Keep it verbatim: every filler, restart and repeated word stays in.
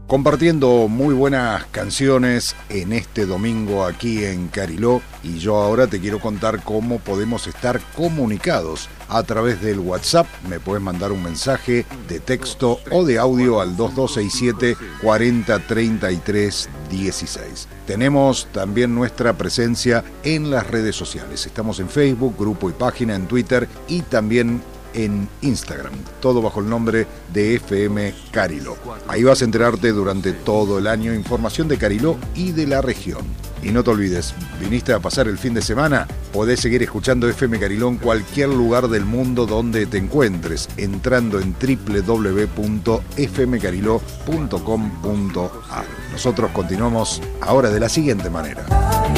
compartiendo muy buenas canciones en este domingo aquí en Cariló, y yo ahora te quiero contar cómo podemos estar comunicados a través del WhatsApp. Me puedes mandar un mensaje de texto o de audio al dos dos seis siete, cuarenta, treinta y tres, dieciséis. Tenemos también nuestra presencia en las redes sociales. Estamos en Facebook, grupo y página, en Twitter y también en Instagram, todo bajo el nombre de F M Cariló. Ahí vas a enterarte durante todo el año información de Cariló y de la región. Y no te olvides, viniste a pasar el fin de semana, podés seguir escuchando F M Cariló en cualquier lugar del mundo donde te encuentres, entrando en doble u doble u doble u punto f m cariló punto com punto a r. Nosotros continuamos ahora de la siguiente manera.